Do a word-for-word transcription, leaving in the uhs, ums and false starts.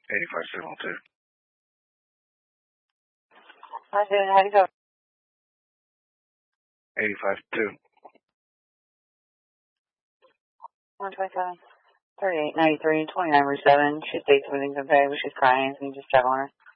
eighty-five seven oh two. Hi, Susan. How do you go? eighty-five two. one twenty-seven, thirty-eight ninety-three, twenty-nine oh seven. She states everything's okay, but she's crying, so you just check on her.